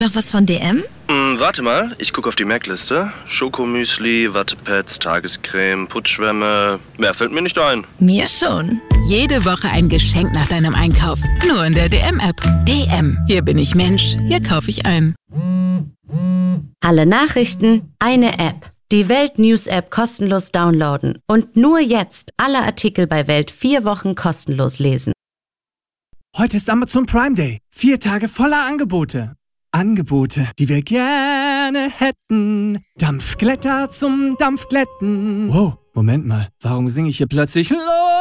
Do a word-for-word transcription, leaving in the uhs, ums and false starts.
Noch was von D M? Hm, warte mal, ich gucke auf die Merkliste. Schokomüsli, Wattepads, Tagescreme, Putzschwämme. Mehr fällt mir nicht ein. Mir schon. Jede Woche ein Geschenk nach deinem Einkauf. Nur in der D M-App. D M. Hier bin ich Mensch. Hier kaufe ich ein. Alle Nachrichten, eine App. Die Welt-News-App kostenlos downloaden. Und nur jetzt alle Artikel bei Welt vier Wochen kostenlos lesen. Heute ist Amazon Prime Day. Vier Tage voller Angebote. Angebote, die wir gerne hätten. Dampfglätter zum Dampfglätten. Wow, Moment mal. Warum singe ich hier plötzlich Los?